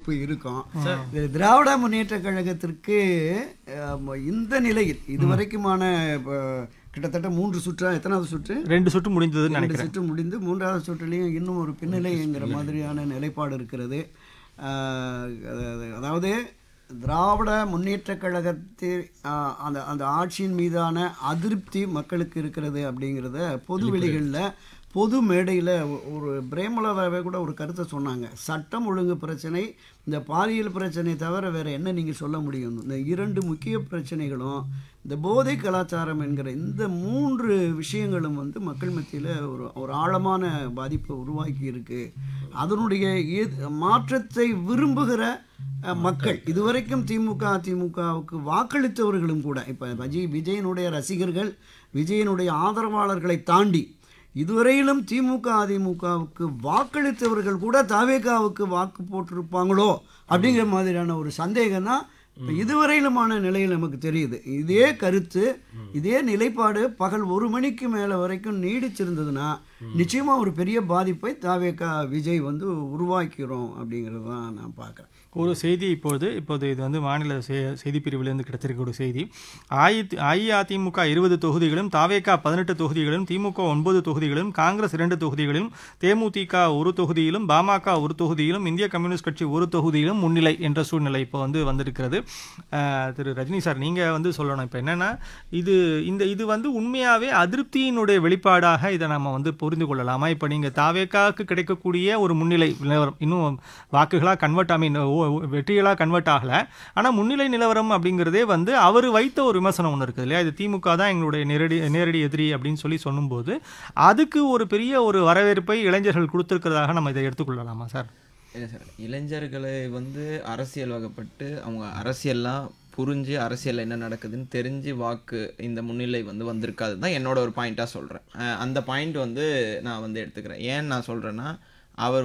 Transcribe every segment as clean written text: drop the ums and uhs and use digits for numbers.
வாய்ப்பு இருக்கும். திராவிட முன்னேற்ற கழகத்திற்கு இந்த நிலையில் இதுவரைக்குமான கிட்டத்தட்ட 3 சுற்றா, எத்தனாவது சுற்று? 2 சுற்று முடிந்தது. 2 சுற்று முடிந்து 3வது சுற்றுலையும் இன்னும் ஒரு பின்னலைங்கிற மாதிரியான நிலைப்பாடு இருக்கிறது. அதாவது திராவிட முன்னேற்ற கழகத்தில் அந்த ஆட்சியின் மீதான அதிருப்தி மக்களுக்கு இருக்கிறது அப்படிங்கிறத பொது வெளிகளில், பொது மேடையில் ஒரு பிரேமலதாவே கூட ஒரு கருத்தை சொன்னாங்க. சட்டம் ஒழுங்கு பிரச்சனை, இந்த பாலியல் பிரச்சனை தவிர வேறு என்ன நீங்கள் சொல்ல முடியும்? இந்த 2 முக்கிய பிரச்சனைகளும், இந்த போதை கலாச்சாரம் என்கிற இந்த 3 விஷயங்களும் மக்கள் மத்தியில் ஒரு ஆழமான பாதிப்பை உருவாக்கி இருக்கு. அதனுடைய மாற்றத்தை விரும்புகிற மக்கள், இதுவரைக்கும் திமுக அதிமுகவுக்கு வாக்களித்தவர்களும் கூட, இப்போ விஜயனுடைய ரசிகர்கள், விஜயனுடைய ஆதரவாளர்களை தாண்டி இதுவரையிலும் திமுக அதிமுகவுக்கு வாக்களித்தவர்கள் கூட தாவேகாவுக்கு வாக்கு போட்டிருப்பாங்களோ அப்படிங்கிற மாதிரியான ஒரு சந்தேகம் தான் இதுவரையிலுமான நிலையில் நமக்கு தெரியுது. இதே கருத்து, இதே நிலைப்பாடு பகல் 1 மணிக்கு மேலே வரைக்கும் நீடிச்சிருந்ததுன்னா நிச்சயமாக ஒரு பெரிய பாதிப்பை தாவேகா விஜய் உருவாக்கிறோம் அப்படிங்கிறது தான் நான் பார்க்குறேன். ஒரு செய்தி இப்போது இது மாநில செய்தி பிரிவிலிருந்து கிடைத்திருக்க ஒரு செய்தி. அஇஅதிமுக 20 தொகுதிகளும், தாவேகா 18 தொகுதிகளும், திமுக 9 தொகுதிகளும், காங்கிரஸ் 2 தொகுதிகளிலும், தேமுதிக 1 தொகுதியிலும், பாமக 1 தொகுதியிலும், இந்திய கம்யூனிஸ்ட் கட்சி 1 தொகுதியிலும் முன்னிலை என்ற சூழ்நிலை இப்போ வந்திருக்கிறது. திரு ரஜினி சார், நீங்கள் சொல்லணும். இப்போ என்னென்னா, இது உண்மையாகவே அதிருப்தியினுடைய வெளிப்பாடாக இதை நம்ம புரிந்து கொள்ளலாமா? இப்போ நீங்கள் தாவேகாவுக்கு கிடைக்கக்கூடிய ஒரு முன்னிலை நிலவரம் இன்னும் வாக்குகளாக கன்வெர்ட், வெற்றிகளாக கன்வெர்ட் ஆகலை. ஆனால் முன்னிலை நிலவரம் அப்படிங்கிறதே அவர் வைத்த ஒரு விமர்சனம் ஒன்று இருக்குது இல்லையா? இது திமுக தான் எங்களுடைய நேரடி எதிரி அப்படின்னு சொல்லும்போது அதுக்கு ஒரு பெரிய ஒரு வரவேற்பை இளைஞர்கள் கொடுத்துருக்கிறதாக நம்ம இதை எடுத்துக்கொள்ளலாமா சார்? இல்லை சார், இளைஞர்களை அரசியல் வகைப்பட்டு அவங்க அரசியல்லாம் புரிஞ்சு அரசியலில் என்ன நடக்குதுன்னு தெரிஞ்சு வாக்கு இந்த முன்னிலை வந்திருக்காது தான் என்னோட ஒரு பாயிண்ட்டாக சொல்கிறேன். அந்த பாயிண்ட் நான் எடுத்துக்கிறேன். ஏன் நான் சொல்கிறேன்னா, அவர்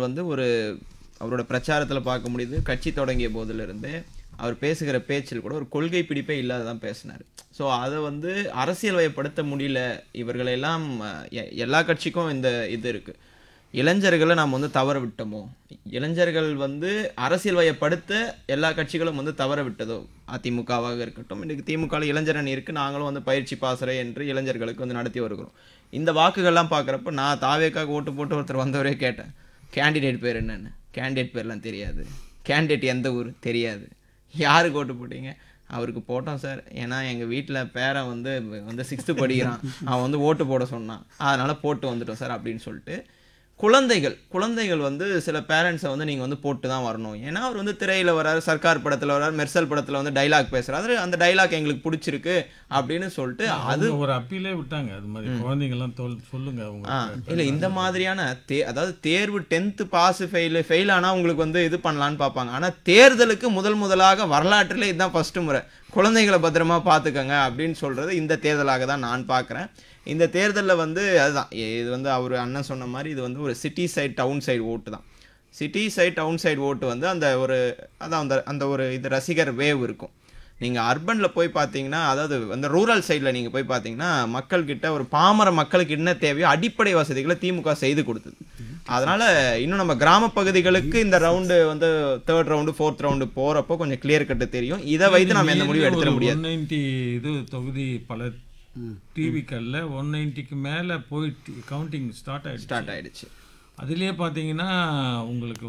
அவரோட பிரச்சாரத்தில் பார்க்க முடியுது, கட்சி தொடங்கிய போதிலிருந்து அவர் பேசுகிற பேச்சில் கூட ஒரு கொள்கை பிடிப்பே இல்லாததான் பேசினார். ஸோ அதை அரசியல் வயப்படுத்த முடியல. இவர்களெல்லாம் எல்லா கட்சிக்கும் இந்த இது இருக்குது. இளைஞர்களை நாம் தவற விட்டோமோ, இளைஞர்கள் அரசியல் வயப்படுத்த எல்லா கட்சிகளும் தவற விட்டதோ, அதிமுகவாக இருக்கட்டும், இன்றைக்கு திமுக இளைஞர் அணி இருக்குது, நாங்களும் பயிற்சி பாசறை என்று இளைஞர்களுக்கு நடத்தி வருகிறோம். இந்த வாக்குகள்லாம் பார்க்குறப்ப நான் தாவேக்காக ஓட்டு போட்டு ஒருத்தர் வந்தவரே கேட்டேன், கேண்டிடேட் பேர் என்னென்னு. கேண்டிடேட் பேர்லாம் தெரியாது, கேண்டிடேட் எந்த ஊர் தெரியாது, யாருக்கு ஓட்டு போட்டீங்க? அவருக்கு போட்டோம் சார், ஏன்னா எங்கள் வீட்டில் பேரன் 6th படிக்கிறான், அவன் ஓட்டு போட சொன்னான், அதனால் போட்டு வந்துட்டோம் சார் அப்படின்னு சொல்லிட்டு. குழந்தைகள் சில பேரண்ட்ஸை நீங்கள் போட்டு தான் வரணும். ஏன்னா அவர் திரையில் வராரு, சர்க்கார் படத்தில் வராரு, மெர்சல் படத்தில் டைலாக் பேசுகிறாரு, அந்த டைலாக் எங்களுக்கு பிடிச்சிருக்கு அப்படின்னு சொல்லிட்டு அது ஒரு அப்பீலே விட்டாங்க. அது மாதிரி குழந்தைங்கள்லாம் சொல்லுங்க அவங்க. இல்லை, இந்த மாதிரியான அதாவது தேர்வு 10th பாஸ் ஃபெயில் ஆனால் உங்களுக்கு இது பண்ணலான்னு பார்ப்பாங்க. ஆனால் தேர்தலுக்கு முதலாக வரலாற்றில் இதுதான் ஃபர்ஸ்ட் முறை குழந்தைகளை பத்திரமா பார்த்துக்கங்க அப்படின்னு சொல்கிறது இந்த தேர்தலாக தான் நான் பார்க்குறேன். இந்த தேர்தலில் அதுதான் இது அவர் அண்ணன் சொன்ன மாதிரி இது ஒரு சிட்டி சைட் டவுன் சைடு ஓட்டு தான். சிட்டி சைட் டவுன் சைடு ஓட்டு அந்த ஒரு அந்த ஒரு இது ரசிகர் வேவ் இருக்கும். நீங்கள் அர்பனில் போய் பார்த்தீங்கன்னா, அதாவது அந்த ரூரல் சைடில் நீங்கள் போய் பார்த்தீங்கன்னா, மக்கள்கிட்ட ஒரு பாமர மக்களுக்கு என்ன தேவையோ அடிப்படை வசதிகளை திமுக செய்து கொடுத்தது. அதனால் இன்னும் நம்ம கிராம பகுதிகளுக்கு இந்த round 3rd round 4th round போகிறப்போ கொஞ்சம் கிளியர் கட்டு தெரியும். இதை வைத்து நம்ம எந்த முடிவு எடுத்துட முடியாது. 190 இது தொகுதி பல டிவிக்கல்ல 190க்கு மேலே போயிட்டு கவுண்டிங் ஸ்டார்ட் ஆயிடுச்சு. அதுலேயே பார்த்தீங்கன்னா உங்களுக்கு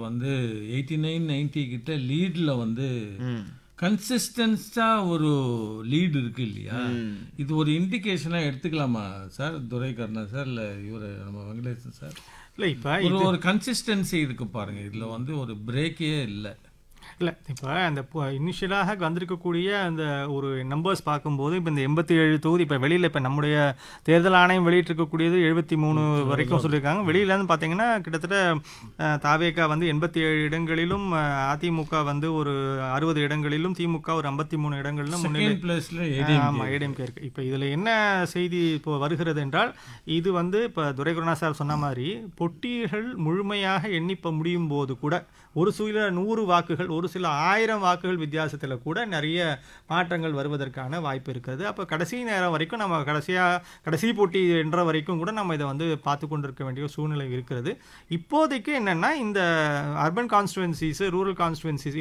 89-90 கிட்ட லீடில் கன்சிஸ்டன்ஸாக ஒரு லீடு இருக்கு இல்லையா? இது ஒரு இண்டிகேஷனாக எடுத்துக்கலாமா சார், துரைக்கண்ணா சார், இல்லை இவர் நம்ம வெங்கடேசன் சார்? இல்லை, இப்போ ஒரு கன்சிஸ்டன்சி இருக்கு பாருங்க, இதில் ஒரு பிரேக்கே இல்லை. இல்லை, இப்போ அந்த இனிஷியலாக வந்திருக்கக்கூடிய அந்த ஒரு நம்பர்ஸ் பார்க்கும்போது இப்போ இந்த 87 தொகுதி இப்போ வெளியில் இப்போ நம்முடைய தேர்தல் ஆணையம் வெளியிட்டிருக்கக்கூடியது 73 வரைக்கும் சொல்லியிருக்காங்க. வெளியிலேருந்து பார்த்தீங்கன்னா கிட்டத்தட்ட தாவேகா 87 இடங்களிலும், அதிமுக ஒரு 60 இடங்களிலும், திமுக ஒரு 53 இடங்களிலும் ஆமாம் ஏடிஎம்கே இருக்குது. இப்போ இதில் என்ன செய்தி இப்போ வருகிறது என்றால், இது இப்போ துரைகுருணா சார் சொன்ன மாதிரி பொட்டிகள் முழுமையாக எண்ணிப்ப முடியும் போது கூட ஒரு சில 100 வாக்குகள், ஒரு சில 1000 வாக்குகள் வித்தியாசத்தில் கூட நிறைய மாற்றங்கள் வருவதற்கான வாய்ப்பு இருக்கிறது. அப்போ கடைசி நேரம் வரைக்கும் நம்ம கடைசி போட்டி என்ற வரைக்கும் கூட நம்ம இதை பார்த்து கொண்டிருக்க வேண்டிய சூழ்நிலை இருக்கிறது. இப்போதைக்கு என்னென்னா, இந்த அர்பன் கான்ஸ்டுவன்சிஸ், ரூரல் கான்ஸ்டுவன்சிஸ்